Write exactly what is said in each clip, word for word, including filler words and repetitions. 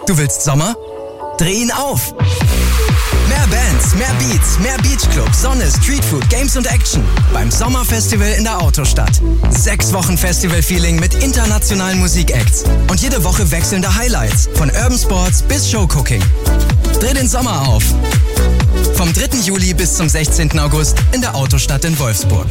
Du willst Sommer? Dreh ihn auf! Mehr Bands, mehr Beats, mehr Beachclub, Sonne, Streetfood, Games und Action beim Sommerfestival in der Autostadt. Sechs Wochen Festival-Feeling mit internationalen Musikacts und jede Woche wechselnde Highlights von Urban Sports bis Showcooking. Dreh den Sommer auf! Vom dritten Juli bis zum sechzehnten August in der Autostadt in Wolfsburg.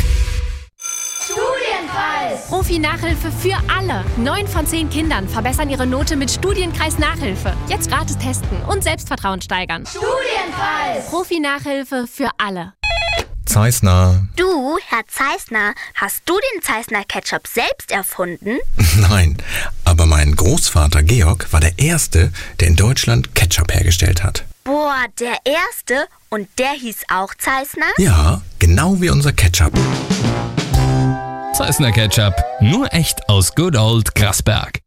Profi-Nachhilfe für alle. Neun von zehn Kindern verbessern ihre Note mit Studienkreis Nachhilfe. Jetzt gratis testen und Selbstvertrauen steigern. Studienkreis! Profi-Nachhilfe für alle. Zeissner. Du, Herr Zeissner, hast du den Zeissner Ketchup selbst erfunden? Nein, aber mein Großvater Georg war der Erste, der in Deutschland Ketchup hergestellt hat. Boah, der Erste? Und der hieß auch Zeissner? Ja, genau wie unser Ketchup. Zeissner Ketchup, nur echt aus Good Old Grasberg.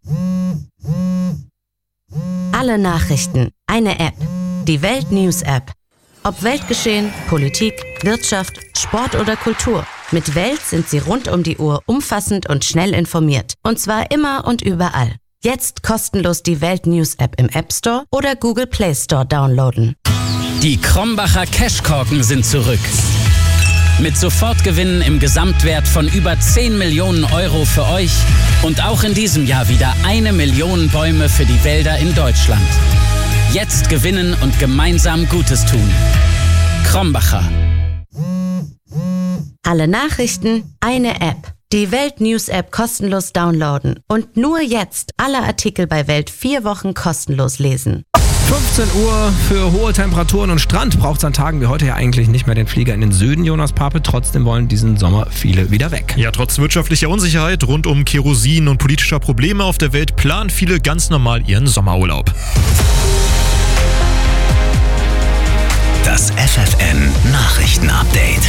Alle Nachrichten, eine App. Die Welt News App. Ob Weltgeschehen, Politik, Wirtschaft, Sport oder Kultur. Mit Welt sind Sie rund um die Uhr umfassend und schnell informiert. Und zwar immer und überall. Jetzt kostenlos die Welt News App im App Store oder Google Play Store downloaden. Die Krombacher Cashkorken sind zurück. Mit Sofortgewinnen im Gesamtwert von über zehn Millionen Euro für euch und auch in diesem Jahr wieder eine Million Bäume für die Wälder in Deutschland. Jetzt gewinnen und gemeinsam Gutes tun. Krombacher. Alle Nachrichten, eine App. Die Welt News App kostenlos downloaden und nur jetzt alle Artikel bei Welt vier Wochen kostenlos lesen. fünfzehn Uhr für hohe Temperaturen und Strand braucht es an Tagen wie heute ja eigentlich nicht mehr den Flieger in den Süden, Jonas Pape. Trotzdem wollen diesen Sommer viele wieder weg. Ja, trotz wirtschaftlicher Unsicherheit rund um Kerosin und politischer Probleme auf der Welt planen viele ganz normal ihren Sommerurlaub. Das F F N Nachrichten-Update.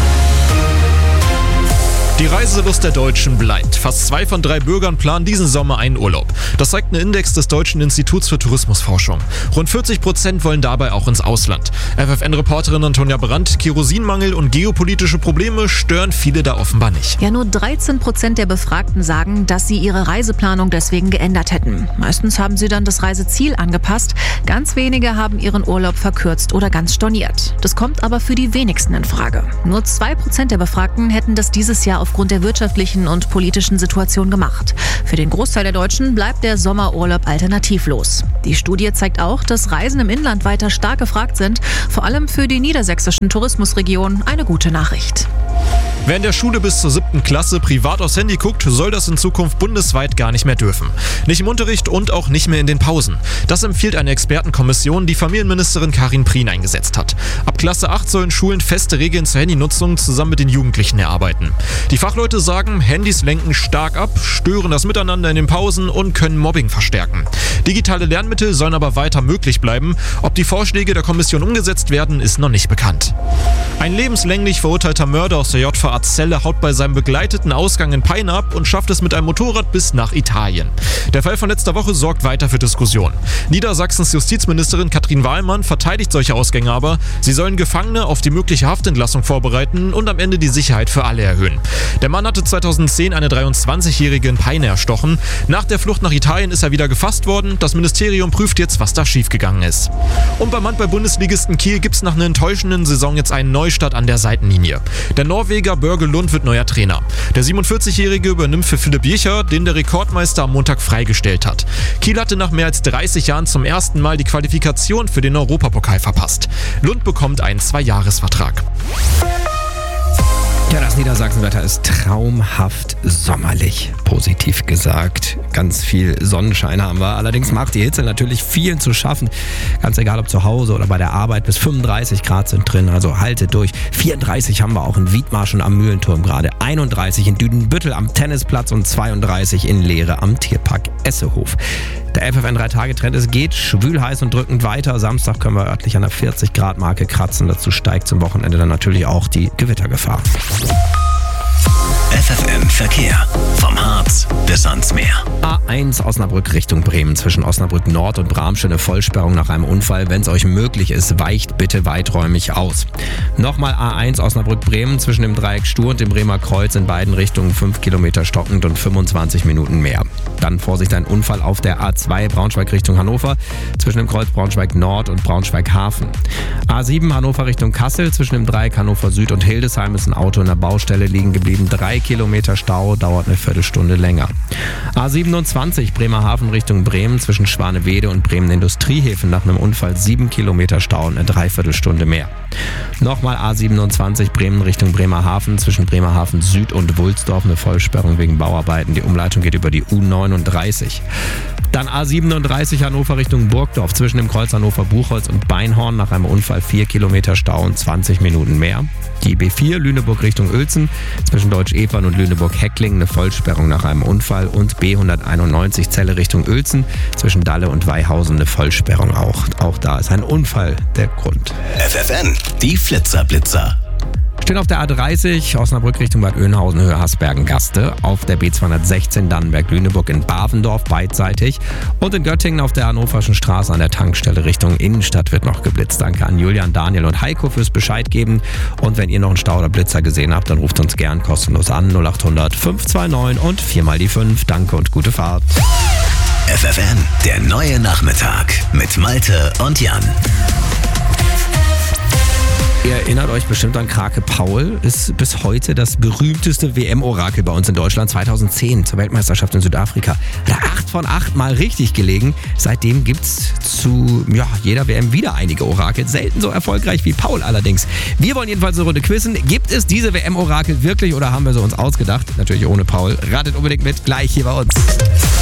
Die Reiselust der Deutschen bleibt. Fast zwei von drei Bürgern planen diesen Sommer einen Urlaub. Das zeigt ein Index des Deutschen Instituts für Tourismusforschung. Rund vierzig Prozent wollen dabei auch ins Ausland. F F N-Reporterin Antonia Brandt, Kerosinmangel und geopolitische Probleme stören viele da offenbar nicht. Ja, nur dreizehn Prozent der Befragten sagen, dass sie ihre Reiseplanung deswegen geändert hätten. Meistens haben sie dann das Reiseziel angepasst. Ganz wenige haben ihren Urlaub verkürzt oder ganz storniert. Das kommt aber für die wenigsten in Frage. Nur zwei Prozent der Befragten hätten das dieses Jahr aufgrund der wirtschaftlichen und politischen Situation gemacht. Für den Großteil der Deutschen bleibt der Sommerurlaub alternativlos. Die Studie zeigt auch, dass Reisen im Inland weiter stark gefragt sind, vor allem für die niedersächsischen Tourismusregionen eine gute Nachricht. Wer in der Schule bis zur siebten Klasse privat aufs Handy guckt, soll das in Zukunft bundesweit gar nicht mehr dürfen. Nicht im Unterricht und auch nicht mehr in den Pausen. Das empfiehlt eine Expertenkommission, die Familienministerin Karin Prien eingesetzt hat. Ab Klasse acht sollen Schulen feste Regeln zur Handynutzung zusammen mit den Jugendlichen erarbeiten. Die Fachleute sagen, Handys lenken stark ab, stören das Miteinander in den Pausen und können Mobbing verstärken. Digitale Lernmittel sollen aber weiter möglich bleiben. Ob die Vorschläge der Kommission umgesetzt werden, ist noch nicht bekannt. Ein lebenslänglich verurteilter Mörder aus der J V A-Zelle haut bei seinem begleiteten Ausgang in Peine ab und schafft es mit einem Motorrad bis nach Italien. Der Fall von letzter Woche sorgt weiter für Diskussionen. Niedersachsens Justizministerin Katrin Wahlmann verteidigt solche Ausgänge aber. Sie sollen Gefangene auf die mögliche Haftentlassung vorbereiten und am Ende die Sicherheit für alle erhöhen. Der Mann hatte zweitausendzehn eine dreiundzwanzigjährige in Peine erstochen. Nach der Flucht nach Italien ist er wieder gefasst worden. Das Ministerium prüft jetzt, was da schiefgegangen ist. Und beim Handball-Bundesligisten Kiel gibt es nach einer enttäuschenden Saison jetzt einen Neustart an der Seitenlinie. Der Norweger Børge Lund wird neuer Trainer. Der siebenundvierzigjährige übernimmt für Philipp Jicher, den der Rekordmeister am Montag freigestellt hat. Kiel hatte nach mehr als dreißig Jahren zum ersten Mal die Qualifikation für den Europapokal verpasst. Lund bekommt einen Zweijahresvertrag. Ja, das Niedersachsenwetter ist traumhaft sommerlich, positiv gesagt. Ganz viel Sonnenschein haben wir. Allerdings macht die Hitze natürlich vielen zu schaffen. Ganz egal, ob zu Hause oder bei der Arbeit. Bis fünfunddreißig Grad sind drin, also haltet durch. vierunddreißig haben wir auch in Wiedmarsch und am Mühlenturm gerade. einunddreißig in Düdenbüttel am Tennisplatz und zweiunddreißig in Leere am Tierpark Essehof. Der F F N drei Tage Trend, es geht schwül, heiß und drückend weiter. Samstag können wir örtlich an der vierzig Grad Marke kratzen. Dazu steigt zum Wochenende dann natürlich auch die Gewittergefahr. F F N Verkehr. Vom Harz bis ans Meer. A eins Osnabrück Richtung Bremen. Zwischen Osnabrück Nord und Bramstedt eine Vollsperrung nach einem Unfall. Wenn es euch möglich ist, weicht bitte weiträumig aus. Nochmal A eins Osnabrück Bremen. Zwischen dem Dreieck Stur und dem Bremer Kreuz in beiden Richtungen fünf Kilometer stockend und fünfundzwanzig Minuten mehr. Dann Vorsicht, ein Unfall auf der A zwei Braunschweig Richtung Hannover zwischen dem Kreuz Braunschweig Nord und Braunschweig Hafen. A sieben Hannover Richtung Kassel zwischen dem Dreieck Hannover Süd und Hildesheim ist ein Auto in der Baustelle liegen geblieben. Drei Kilometer Stau, dauert eine Viertelstunde länger. A siebenundzwanzig Bremerhaven Richtung Bremen zwischen Schwanewede und Bremen Industriehäfen nach einem Unfall sieben Kilometer Stau und eine Dreiviertelstunde mehr. Nochmal A siebenundzwanzig Bremen Richtung Bremerhaven zwischen Bremerhaven Süd und Wulsdorf eine Vollsperrung wegen Bauarbeiten. Die Umleitung geht über die U neununddreißig. Dann A siebenunddreißig Hannover Richtung Burgdorf zwischen dem Kreuz Hannover Buchholz und Beinhorn nach einem Unfall vier Kilometer Stau und zwanzig Minuten mehr. Die B vier Lüneburg Richtung Uelzen zwischen Deutsch-Evern und Lüneburg-Heckling eine Vollsperrung nach einem Unfall und B hunderteinundneunzig Celle Richtung Uelzen zwischen Dalle und Weihausen eine Vollsperrung auch. Auch da ist ein Unfall der Grund. F F N, die Flitzerblitzer. Stehen auf der A dreißig Osnabrück Richtung Bad Oeynhausen, Höhe Hasbergen-Gaste. Auf der B zweihundertsechzehn Dannenberg-Lüneburg in Bavendorf beidseitig. Und in Göttingen auf der Hannoverschen Straße an der Tankstelle Richtung Innenstadt wird noch geblitzt. Danke an Julian, Daniel und Heiko fürs Bescheid geben. Und wenn ihr noch einen Stau oder Blitzer gesehen habt, dann ruft uns gern kostenlos an null acht hundert fünf zwei neun und viermal die fünf. Danke und gute Fahrt. F F N, der neue Nachmittag mit Malte und Jan. Ihr erinnert euch bestimmt an Krake Paul, ist bis heute das berühmteste W M-Orakel bei uns in Deutschland. zweitausendzehn zur Weltmeisterschaft in Südafrika hat er acht von acht Mal richtig gelegen. Seitdem gibt's zu ja, jeder W M wieder einige Orakel. Selten so erfolgreich wie Paul allerdings. Wir wollen jedenfalls eine Runde quizzen. Gibt es diese W M-Orakel wirklich oder haben wir sie uns ausgedacht? Natürlich ohne Paul. Ratet unbedingt mit, gleich hier bei uns.